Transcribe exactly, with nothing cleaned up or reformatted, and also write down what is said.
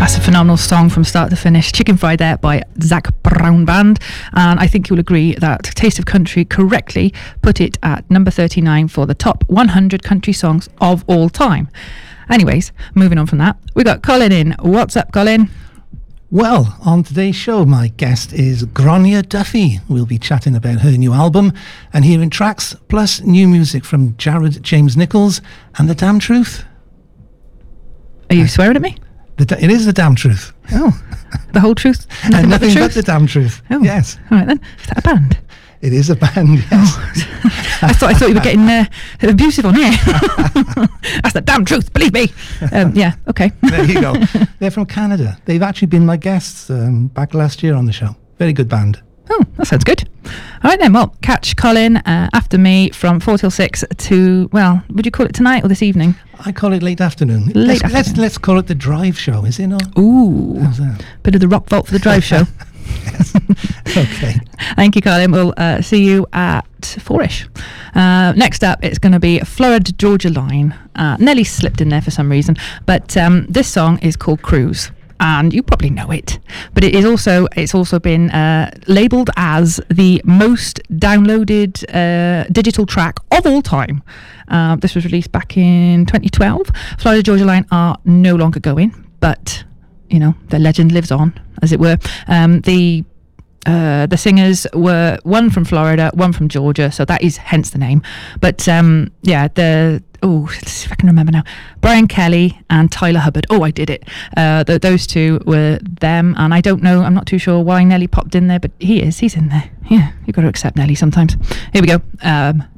That's a phenomenal song from start to finish. Chicken Fried there by Zac Brown Band. And I think you'll agree that Taste of Country correctly put it at number thirty-nine for the top one hundred country songs of all time. Anyways, moving on from that, we got Colin in. What's up, Colin? Well, on today's show, my guest is Gráinne Duffy. We'll be chatting about her new album and hearing tracks, plus new music from Jared James Nichols and The Damn Truth. Are you swearing at me? The, it is The Damn Truth. Oh, the whole truth? Nothing, and but, nothing the truth? but The Damn Truth. Oh, yes. All right then. Is that a band? It is a band, yes. Oh. I thought I thought you were getting uh, abusive on here. That's the damn truth, believe me. Um, yeah, okay. There you go. They're from Canada. They've actually been my guests um, back last year on the show. Very good band. Oh, that sounds good. All right then, well, catch Colin uh, after me from four till six to, well, would you call it tonight or this evening? I call it late afternoon. Late let's, afternoon. Let's, let's call it the drive show, is it not? Ooh, How's that? bit of the rock vault for the drive show. Yes. Okay. Thank you, Colin. We'll uh, see you at four-ish. Uh, next up, it's going to be Florida Georgia Line. Uh, Nelly slipped in there for some reason, but um, this song is called Cruise. And you probably know it, but it is also it's also been uh, labelled as the most downloaded uh, digital track of all time. Uh, this was released back in twenty twelve. Florida Georgia Line are no longer going, but you know their legend lives on, as it were. Um, the Uh, the singers were one from Florida, one from Georgia, so that is hence the name. But um, yeah, the oh, let's see if I can remember now. Brian Kelly and Tyler Hubbard. Oh, I did it. Uh, th- those two were them, and I don't know. I'm not too sure why Nelly popped in there, but he is. He's in there. Yeah, you got to accept Nelly sometimes. Here we go. Um,